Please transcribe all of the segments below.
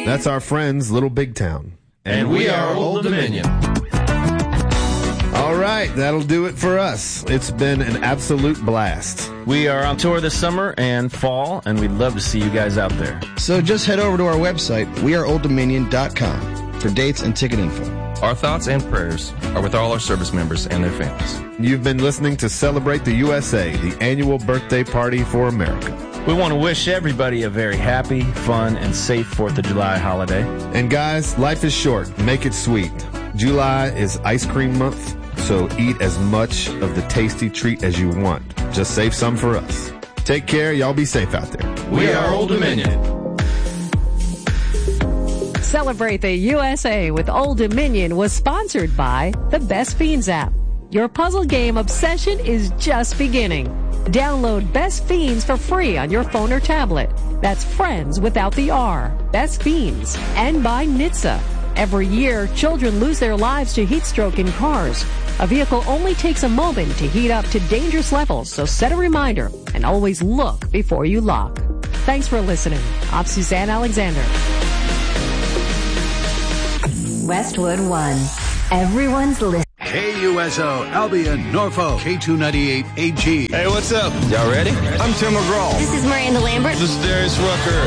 That's our friends, Little Big Town. And we are Old Dominion. All right, that'll do it for us. It's been an absolute blast. We are on tour this summer and fall, and we'd love to see you guys out there. So just head over to our website, weareolddominion.com, for dates and ticket info. Our thoughts and prayers are with all our service members and their families. You've been listening to Celebrate the USA, the annual birthday party for America. We want to wish everybody a very happy, fun, and safe 4th of July holiday. And guys, life is short. Make it sweet. July is ice cream month, so eat as much of the tasty treat as you want. Just save some for us. Take care. Y'all be safe out there. We are Old Dominion. Celebrate the USA with Old Dominion was sponsored by the Best Fiends app. Your puzzle game obsession is just beginning. Download Best Fiends for free on your phone or tablet. That's friends without the R. Best Fiends. And by NHTSA. Every year, children lose their lives to heat stroke in cars. A vehicle only takes a moment to heat up to dangerous levels, so set a reminder and always look before you lock. Thanks for listening. I'm Suzanne Alexander. Westwood One. Everyone's listening. KUSO, Albion, Norfolk, K298 AG. Hey, what's up? Y'all ready? I'm Tim McGraw. This is Miranda Lambert. This is Darius Rucker.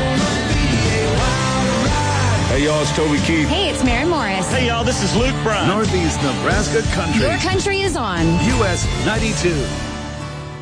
Hey, y'all, it's Toby Keith. Hey, it's Maren Morris. Hey, y'all, this is Luke Bryan. Northeast Nebraska Country. Your country is on US 92.